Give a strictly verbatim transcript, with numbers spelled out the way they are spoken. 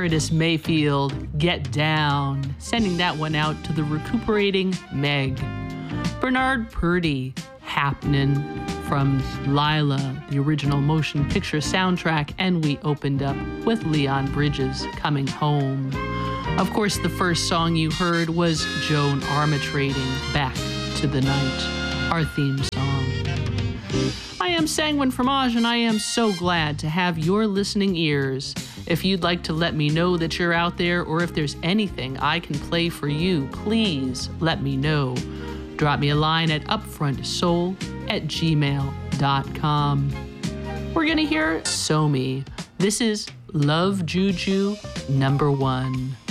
Curtis Mayfield, Get Down, sending that one out to the recuperating Meg. Bernard Purdy, Happenin', from Lila, the original motion picture soundtrack, and we opened up with Leon Bridges, Coming Home. Of course, the first song you heard was Joan Armatrading, Back to the Night, our theme song. I am Sanguine Fromage, and I am so glad to have your listening ears. If you'd like to let me know that you're out there, or if there's anything I can play for you, please let me know. Drop me a line at upfrontsoul at gmail dot com. We're gonna hear Somi. This is Love Juju number one.